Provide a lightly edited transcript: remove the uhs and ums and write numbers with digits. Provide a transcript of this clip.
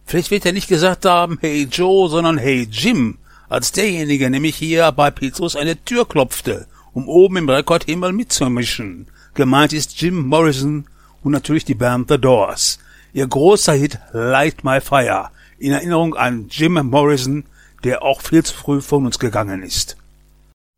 Vielleicht wird er nicht gesagt haben, hey Joe, sondern hey Jim, als derjenige nämlich hier bei Petrus eine Tür klopfte, um oben im Rekordhimmel mitzumischen. Gemeint ist Jim Morrison und natürlich die Band The Doors. Ihr großer Hit Light My Fire, in Erinnerung an Jim Morrison, der auch viel zu früh von uns gegangen ist.